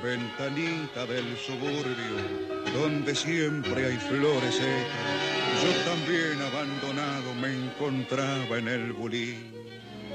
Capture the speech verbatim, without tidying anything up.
Ventanita del suburbio, donde siempre hay flores secas, yo también abandonado me encontraba en el bulín.